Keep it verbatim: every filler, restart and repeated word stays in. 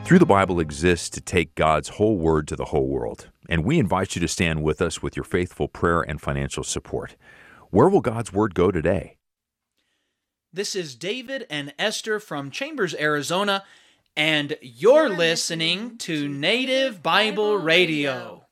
Through the Bible exists to take God's whole word to the whole world, and we invite you to stand with us with your faithful prayer and financial support. Where will God's word go today? This is David and Esther from Chambers, Arizona, and you're listening to Native Bible Radio.